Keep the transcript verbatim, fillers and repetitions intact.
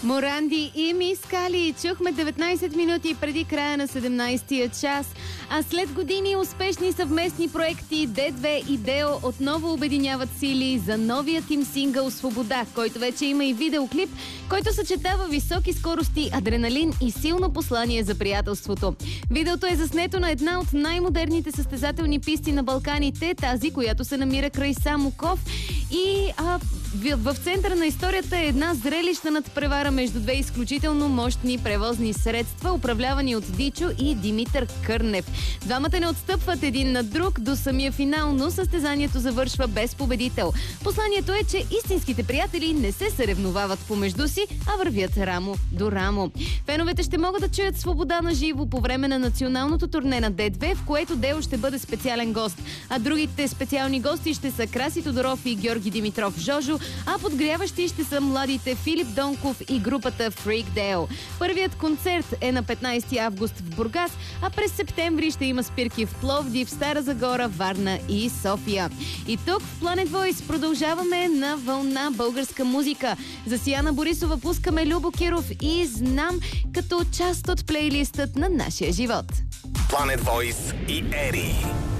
Моранди и Мис Кали. Чухме деветнайсет минути преди края на седемнайсетия час. А след години успешни съвместни проекти Д две и Део отново обединяват сили за новият им сингъл «Свобода», който вече има и видеоклип, който съчетава високи скорости, адреналин и силно послание за приятелството. Видеото е заснето на една от най-модерните състезателни писти на Балканите, тази, която се намира край Самоков. И а, в, в центъра на историята е една зрелищна надпревара между две изключително мощни превозни средства, управлявани от Дичо и Димитър Кърнев. Двамата не отстъпват един на друг до самия финал, но състезанието завършва без победител. Посланието е, че истинските приятели не се съревновават помежду си, а вървят рамо до рамо. Феновете ще могат да чуят «Свобода» на живо по време на националното турне на Д две, в което Део ще бъде специален гост. А другите специални гости ще са Краси Тодоров и Георги Димитров Жожо, а подгряващи ще са младите Филип Донков и групата Freak Dale. Първият концерт е на петнайсети август в Бургас, а през септември ще има спирки в Пловдив, Стара Загора, Варна и София. И тук в Planet Voice продължаваме на вълна българска музика. За Сияна Борисова пускаме Любо Киров и Знам като част от плейлистът на нашия живот. Planet Voice и Ери.